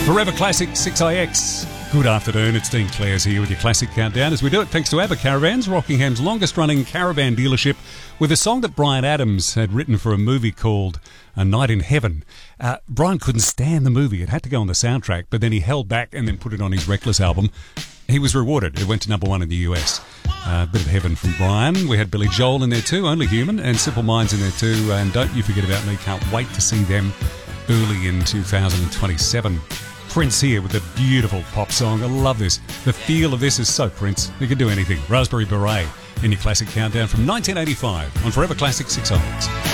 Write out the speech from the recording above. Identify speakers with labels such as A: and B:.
A: Forever Classic 6IX. Good afternoon, it's Dean Clares here with your Classic Countdown as we do it thanks to ABBA Caravans, Rockingham's longest running caravan dealership, with a song that Bryan Adams had written for a movie called A Night in Heaven. Bryan couldn't stand the movie, it had to go on the soundtrack, but then he held back and then put it on his Reckless album. He was rewarded, it went to number one in the US. A bit of heaven from Bryan. We had Billy Joel in there too, Only Human, and Simple Minds in there too, and Don't You Forget About Me, can't wait to see them early in 2027. Prince here with a beautiful pop song. I love this. The feel of this is so Prince. He could do anything. Raspberry Beret in your Classic Countdown from 1985 on Forever Classic 6IX.